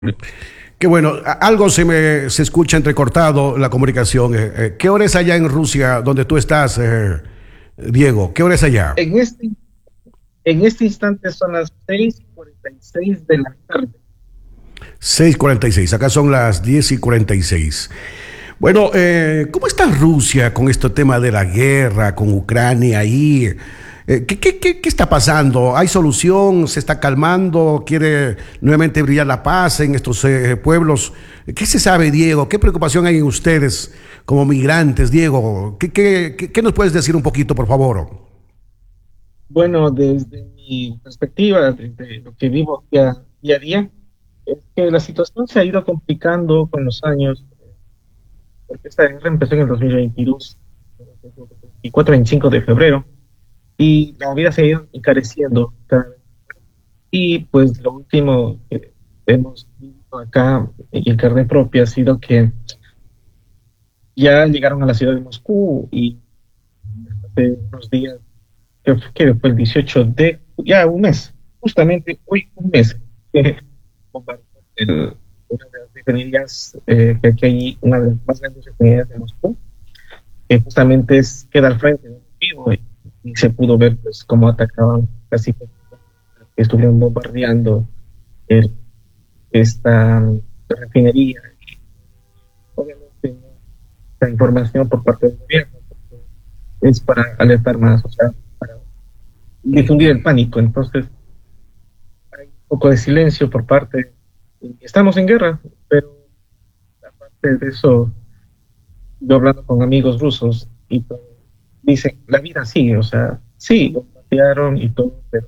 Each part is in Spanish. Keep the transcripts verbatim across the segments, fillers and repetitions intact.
Qué bueno, a- algo se me se escucha entrecortado la comunicación. Eh, eh, ¿qué hora es allá en Rusia, donde tú estás, eh, Diego? ¿Qué hora es allá? En este, en este instante son las seis y cuarenta y seis de la tarde. Seis cuarenta y seis. Acá son las diez y cuarenta y seis. Bueno, eh, ¿cómo está Rusia con este tema de la guerra con Ucrania ahí? Eh, ¿qué, qué, qué, qué está pasando? ¿Hay solución? ¿Se está calmando? ¿Quiere nuevamente brillar la paz en estos eh, pueblos? ¿Qué se sabe, Diego? ¿Qué preocupación hay en ustedes como migrantes, Diego? ¿Qué, qué, qué, qué nos puedes decir un poquito, por favor? Bueno, desde mi perspectiva, desde lo que vivo día, día a día, es que la situación se ha ido complicando con los años, porque esta guerra empezó en el dos mil veintidós, veinticuatro veinticinco de febrero, y la vida se ha ido encareciendo cada vez. Y pues lo último que hemos visto acá y en carne propia ha sido que ya llegaron a la ciudad de Moscú y hace unos días, creo que fue el dieciocho de, ya un mes, justamente hoy un mes, que bombardeó el- una de las refinerías, eh, que aquí hay una de las más grandes refinerías de Moscú, que justamente es, queda al frente de vivo, y, y se pudo ver pues cómo atacaban casi que estuvieron bombardeando el, esta refinería. Obviamente no, esta información por parte del gobierno es para alertar más, o sea, para difundir el pánico. Entonces, hay un poco de silencio por parte. Estamos en guerra, pero aparte de eso, yo hablando con amigos rusos y todo, dicen, la vida sigue, o sea, sí, los patearon y todo, pero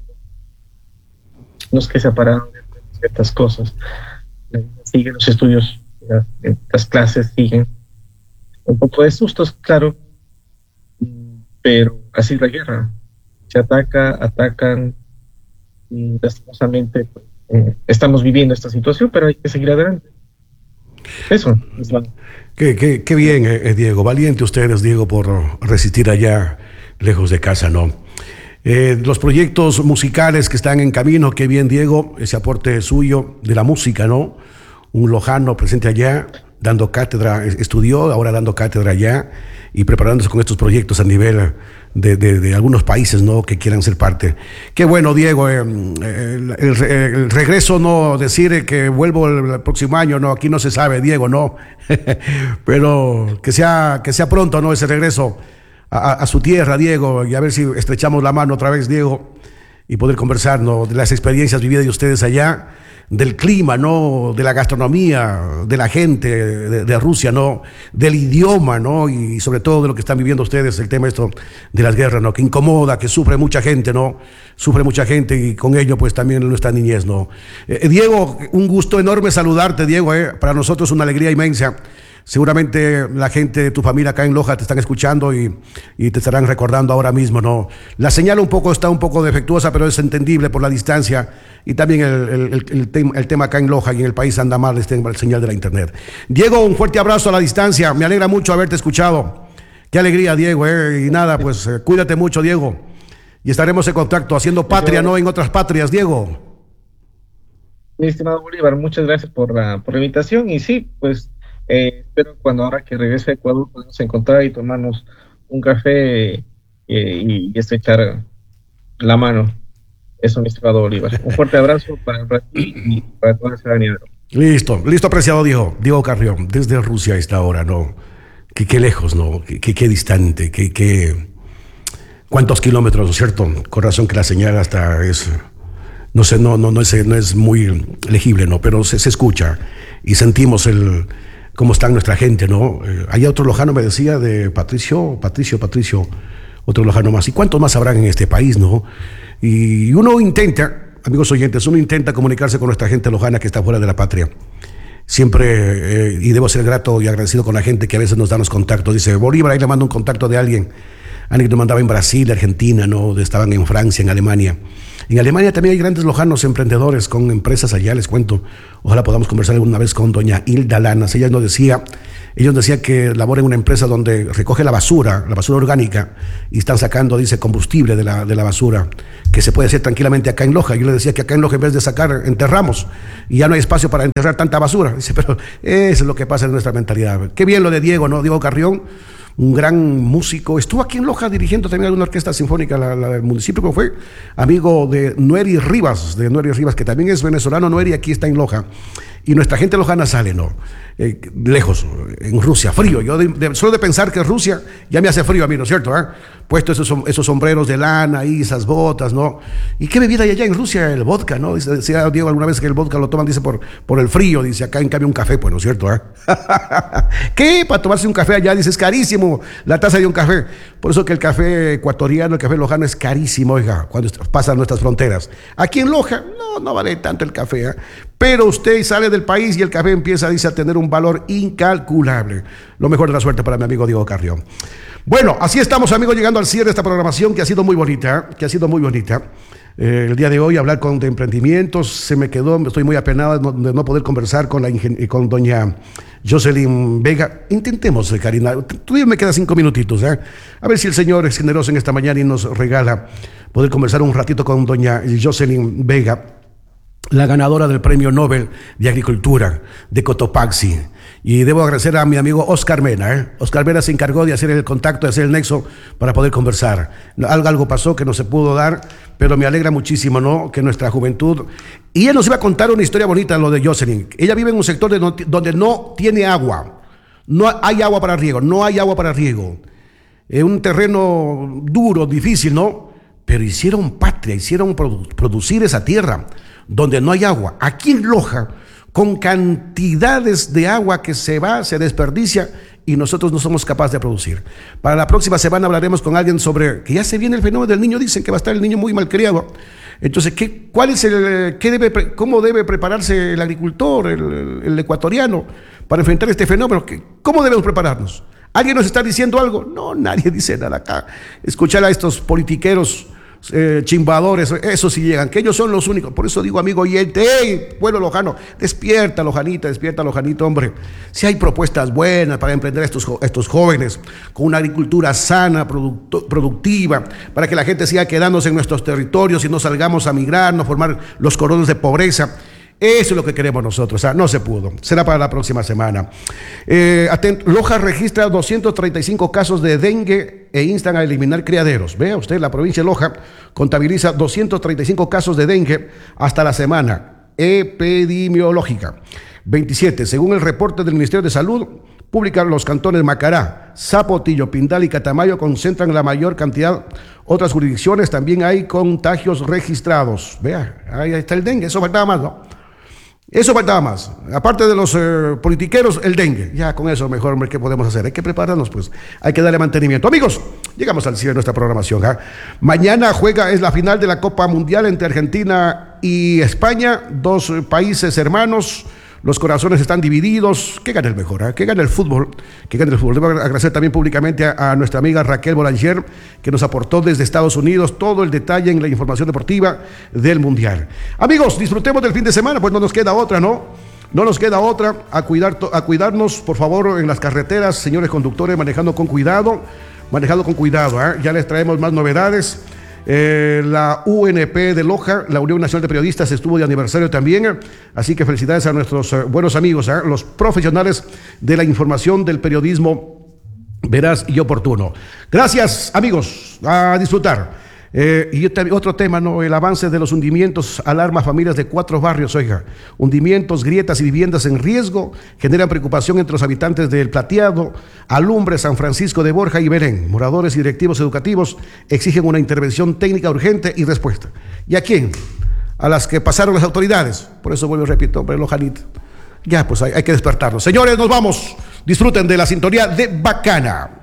no es que se pararon de hacer ciertas cosas. La vida sigue, los estudios, las, las clases siguen. Un poco de sustos, claro, pero así es la guerra. Se ataca, atacan, y lastimosamente pues, eh, estamos viviendo esta situación, pero hay que seguir adelante. Eso es la... Qué, qué, qué bien, eh, eh, Diego. Valiente ustedes, Diego, por resistir allá lejos de casa, ¿no? Eh, los proyectos musicales que están en camino, qué bien, Diego, ese aporte suyo de la música, ¿no? Un lojano presente allá, dando cátedra, es- estudió, ahora dando cátedra allá y preparándose con estos proyectos a nivel de, de- de algunos países, ¿no? Que quieran ser parte. Qué bueno, Diego, eh, eh, el, el re- el regreso, no decir eh, que vuelvo el, el próximo año, no, aquí no se sabe, Diego, no. Pero que sea, que sea pronto, ¿no? Ese regreso a, a su tierra, Diego, y a ver si estrechamos la mano otra vez, Diego, y poder conversar, ¿no? De las experiencias vividas de ustedes allá, del clima, ¿no? De la gastronomía, de la gente de, de Rusia, ¿no? Del idioma, ¿no? Y sobre todo de lo que están viviendo ustedes, el tema esto de las guerras, ¿no? Que incomoda, que sufre mucha gente, ¿no? Sufre mucha gente y con ello pues también nuestra niñez, ¿no? Eh, Diego, un gusto enorme saludarte, Diego, ¿eh? Para nosotros una alegría inmensa. Seguramente la gente de tu familia acá en Loja te están escuchando y, y te estarán recordando ahora mismo, ¿no? La señal un poco está un poco defectuosa, pero es entendible por la distancia y también el, el, el, el, tem, el tema acá en Loja y en el país anda mal este, la señal de la internet. Diego, un fuerte abrazo a la distancia. Me alegra mucho haberte escuchado. Qué alegría, Diego, ¿eh? Y nada, pues eh, cuídate mucho, Diego. Y estaremos en contacto, haciendo Mi patria, estimado, ¿no? En otras patrias, Diego. mi estimado Bolívar, muchas gracias por la, por la invitación y sí, pues eh, espero cuando ahora que regrese a Ecuador podamos encontrar y tomarnos un café, eh, y, y estrechar la mano. Eso, mi estimado Bolívar. Un fuerte abrazo para, para ti y para toda la ciudadanía. Listo, listo, apreciado Diego. Diego Carrión, desde Rusia a esta hora, ¿no? Qué, qué lejos, ¿no? Qué, qué, qué distante, qué, qué, cuántos kilómetros, ¿no es cierto? Con razón que la señal hasta es, no sé, no, no, no es, no es muy legible, ¿no? Pero se, se escucha y sentimos el, cómo está nuestra gente, ¿no? Eh, hay otro lojano, me decía, de Patricio, Patricio, Patricio, otro lojano más. ¿Y cuántos más habrán en este país, no? Y uno intenta, amigos oyentes, uno intenta comunicarse con nuestra gente lojana que está fuera de la patria. Siempre, eh, y debo ser grato y agradecido con la gente que a veces nos da los contactos. Dice, Bolívar, ahí le mando un contacto de alguien. Alguien que nos mandaba en Brasil, Argentina, ¿no? Estaban en Francia, en Alemania. En Alemania también hay grandes lojanos emprendedores con empresas allá, les cuento. Ojalá podamos conversar alguna vez con doña Hilda Lanas. Ella nos decía, ellos decían que labora en una empresa donde recoge la basura, la basura orgánica, y están sacando, dice, combustible de la, de la basura, que se puede hacer tranquilamente acá en Loja. Yo le decía que acá en Loja, en vez de sacar, enterramos, y ya no hay espacio para enterrar tanta basura. Dice, pero eso es lo que pasa en nuestra mentalidad. Qué bien lo de Diego, ¿no? Diego Carrión, un gran músico, estuvo aquí en Loja dirigiendo también alguna orquesta sinfónica, la, la del municipio, que fue amigo de Nueri Rivas, de Nueri Rivas, que también es venezolano. Nueri aquí está en Loja, y nuestra gente lojana sale, ¿no? Eh, lejos, en Rusia, frío. Yo de, de, solo de pensar que Rusia ya me hace frío a mí, ¿no es cierto? ¿Eh? Puesto esos, esos sombreros de lana y esas botas, ¿no? ¿Y qué bebida hay allá en Rusia? El vodka, ¿no? Dice, decía Diego alguna vez que el vodka lo toman, dice, por, por el frío. Dice, acá en cambio un café, pues, ¿no es cierto? ¿Eh? ¿Qué? Para tomarse un café allá, dice, es carísimo la taza de un café. Por eso que el café ecuatoriano, el café lojano es carísimo, oiga, cuando pasan nuestras fronteras. Aquí en Loja, no, no vale tanto el café, ¿eh? Pero usted sale del país y el café empieza, dice, a tener un valor incalculable. Lo mejor de la suerte para mi amigo Diego Carrión. Bueno, así estamos, amigos, llegando al cierre de esta programación que ha sido muy bonita, que ha sido muy bonita. Eh, el día de hoy hablar con de emprendimientos, se me quedó, estoy muy apenado de no, de no poder conversar con, la ingen- con doña Jocelyn Vega. Intentemos, eh, Karina, todavía me quedan cinco minutitos, ¿eh? A ver si el Señor es generoso en esta mañana y nos regala poder conversar un ratito con doña Jocelyn Vega, la ganadora del Premio Nobel de Agricultura de Cotopaxi. Y debo agradecer a mi amigo Oscar Mena. ¿eh? Oscar Mena se encargó de hacer el contacto, de hacer el nexo para poder conversar. Algo, algo pasó que no se pudo dar, pero me alegra muchísimo, ¿no? Que nuestra juventud... Y ella nos iba a contar una historia bonita, lo de Jocelyn. Ella vive en un sector de no, donde no tiene agua. No hay agua para riego, no hay agua para riego. Es un terreno duro, difícil, ¿no? Pero hicieron patria, hicieron produ- producir esa tierra donde no hay agua. Aquí en Loja, con cantidades de agua que se va, se desperdicia y nosotros no somos capaces de producir. Para la próxima semana hablaremos con alguien sobre que ya se viene el fenómeno del niño. Dicen que va a estar el niño muy malcriado. Entonces, ¿qué, cuál es el, qué debe, ¿cómo debe prepararse el agricultor, el, el ecuatoriano, para enfrentar este fenómeno? ¿Cómo debemos prepararnos? ¿Alguien nos está diciendo algo? No, nadie dice nada acá. Escuchar a estos politiqueros Eh, chimbadores, eso sí llegan, que ellos son los únicos. Por eso digo, amigo oyente, hey, pueblo lojano, despierta, Lojanita, despierta, Lojanito, hombre. Si hay propuestas buenas para emprender a estos, estos jóvenes con una agricultura sana, producto, productiva, para que la gente siga quedándose en nuestros territorios y no salgamos a migrar, no formar los cordones de pobreza. Eso es lo que queremos nosotros. O sea, no se pudo. Será para la próxima semana. Eh, atent- Loja registra doscientos treinta y cinco casos de dengue e instan a eliminar criaderos. Vea usted, la provincia de Loja contabiliza doscientos treinta y cinco casos de dengue hasta la semana epidemiológica. veintisiete. Según el reporte del Ministerio de Salud, publican los cantones Macará, Zapotillo, Pindal y Catamayo concentran la mayor cantidad. Otras jurisdicciones también hay contagios registrados. Vea, ahí está el dengue. Eso faltaba más, ¿no? Eso faltaba más. Aparte de los eh, politiqueros, el dengue. Ya con eso mejor, hombre, ¿qué podemos hacer? Hay que prepararnos, pues. Hay que darle mantenimiento. Amigos, llegamos al cierre de nuestra programación. ¿eh? Mañana juega, es la final de la Copa Mundial entre Argentina y España. Dos eh, países hermanos. Los corazones están divididos. ¿Qué gana el mejor? ¿eh? ¿Qué gana el fútbol? ¿Qué gana el fútbol? Debo agradecer también públicamente a, a nuestra amiga Raquel Boulanger, que nos aportó desde Estados Unidos todo el detalle en la información deportiva del Mundial. Amigos, disfrutemos del fin de semana, pues no nos queda otra, ¿no? No nos queda otra, a, cuidar, a cuidarnos, por favor, en las carreteras, señores conductores, manejando con cuidado, manejando con cuidado. ¿eh? Ya les traemos más novedades. Eh, la U N P de Loja, la Unión Nacional de Periodistas, estuvo de aniversario también, así que felicidades a nuestros eh, buenos amigos, eh, los profesionales de la información del periodismo veraz y oportuno. Gracias, amigos, a disfrutar. Eh, y otro tema, ¿no? El avance de los hundimientos alarma a familias de cuatro barrios, oiga. Hundimientos, grietas y viviendas en riesgo generan preocupación entre los habitantes del Plateado, Alumbre, San Francisco de Borja y Belén. Moradores y directivos educativos exigen una intervención técnica urgente y respuesta. ¿Y a quién? A las que pasaron las autoridades. Por eso vuelvo y repito, hombre, Lojanita. Ya, pues hay, hay que despertarnos. Señores, nos vamos. Disfruten de la sintonía de Bacana.